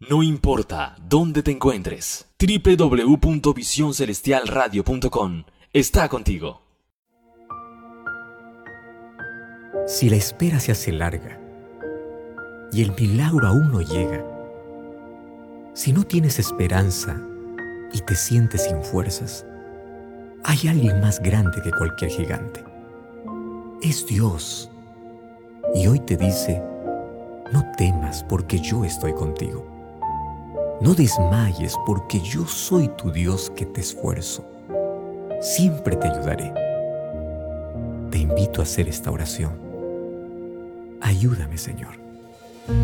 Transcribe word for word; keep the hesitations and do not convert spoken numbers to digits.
No importa dónde te encuentres, doble u doble u doble u punto visión celestial radio punto com está contigo. Si la espera se hace larga y el milagro aún no llega, si no tienes esperanza y te sientes sin fuerzas, hay alguien más grande que cualquier gigante. Es Dios. Y hoy te dice: no temas, porque yo estoy contigo. No desmayes, porque yo soy tu Dios que te esfuerzo. Siempre te ayudaré. Te invito a hacer esta oración. Ayúdame, Señor.